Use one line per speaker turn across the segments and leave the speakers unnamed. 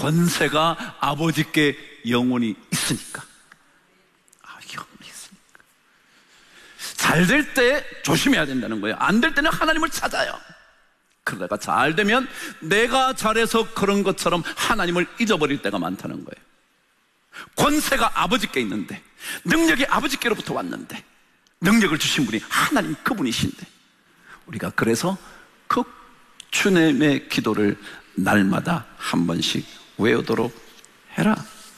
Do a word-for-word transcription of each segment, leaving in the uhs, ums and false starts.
권세가 아버지께 영원히 있으니까. 아, 영원히 있으니까. 잘 될 때 조심해야 된다는 거예요. 안 될 때는 하나님을 찾아요. 그러다가 잘 되면 내가 잘해서 그런 것처럼 하나님을 잊어버릴 때가 많다는 거예요. 권세가 아버지께 있는데, 능력이 아버지께로부터 왔는데, 능력을 주신 분이 하나님 그분이신데, 우리가 그래서 그 주님의 기도를 날마다 한 번씩 외우도록 해라.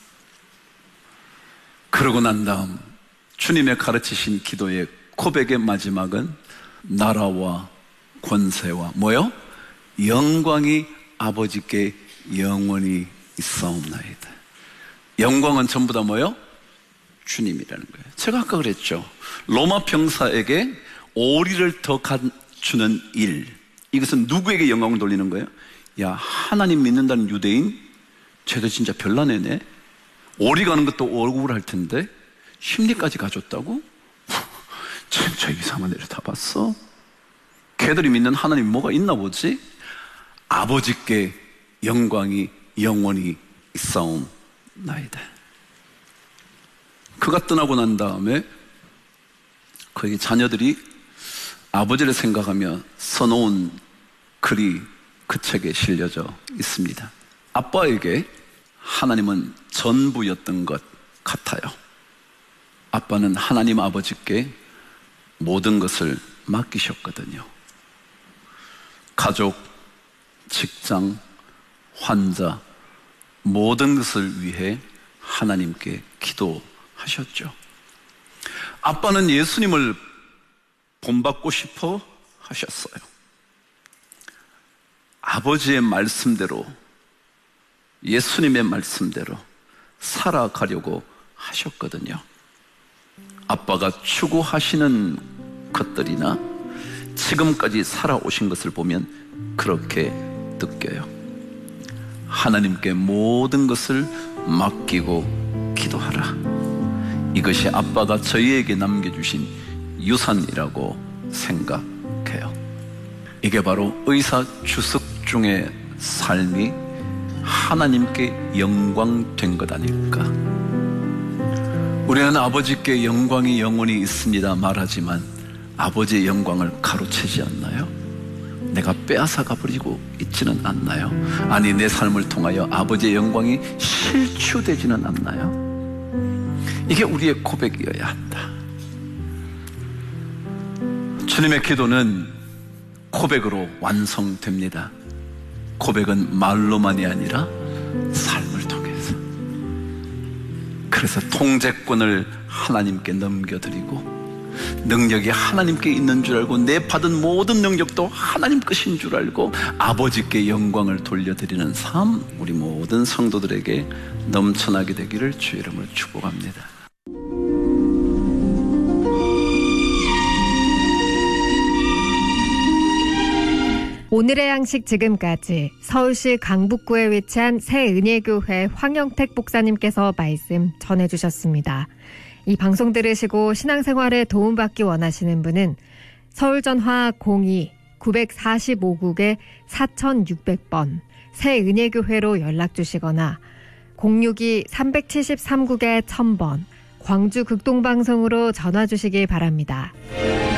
그러고 난 다음 주님의 가르치신 기도의 고백의 마지막은 나라와 권세와 뭐요? 영광이 아버지께 영원히 있사옵나이다. 영광은 전부 다 뭐요? 주님이라는 거예요. 제가 아까 그랬죠. 로마 병사에게 오리를 더 갖추는 일, 이것은 누구에게 영광을 돌리는 거예요? 야, 하나님 믿는다는 유대인 쟤도 진짜 별나네네. 오리 가는 것도 억울할 텐데 심리까지 가졌다고? 진짜 이상한 애를 다 봤어? 걔들이 믿는 하나님이 뭐가 있나 보지? 아버지께 영광이 영원히 있사옵나이다. 그가 떠나고 난 다음에 그의 자녀들이 아버지를 생각하며 써놓은 글이 그 책에 실려져 있습니다. 아빠에게 하나님은 전부였던 것 같아요. 아빠는 하나님 아버지께 모든 것을 맡기셨거든요. 가족, 직장, 환자, 모든 것을 위해 하나님께 기도하셨죠. 아빠는 예수님을 본받고 싶어 하셨어요. 아버지의 말씀대로, 예수님의 말씀대로 살아가려고 하셨거든요. 아빠가 추구하시는 것들이나 지금까지 살아오신 것을 보면 그렇게 느껴요. 하나님께 모든 것을 맡기고 기도하라. 이것이 아빠가 저희에게 남겨주신 유산이라고 생각해요. 이게 바로 의사 주석중의 삶이 하나님께 영광된 것 아닐까. 우리는 아버지께 영광이 영원히 있습니다 말하지만 아버지의 영광을 가로채지 않나요? 내가 빼앗아가 버리고 있지는 않나요? 아니, 내 삶을 통하여 아버지의 영광이 실추되지는 않나요? 이게 우리의 고백이어야 한다. 주님의 기도는 고백으로 완성됩니다. 고백은 말로만이 아니라 삶을 통해서. 그래서 통제권을 하나님께 넘겨드리고 능력이 하나님께 있는 줄 알고 내 받은 모든 능력도 하나님 것인 줄 알고 아버지께 영광을 돌려드리는 삶, 우리 모든 성도들에게 넘쳐나게 되기를 주의 이름으로 축복합니다.
오늘의 양식 지금까지 서울시 강북구에 위치한 새은혜교회 황영택 목사님께서 말씀 전해주셨습니다. 이 방송 들으시고 신앙생활에 도움받기 원하시는 분은 서울전화 공이 구사오국에 사육백 번 새은혜교회로 연락주시거나 공육이 삼칠삼국에 천 번 광주 극동방송으로 전화주시기 바랍니다.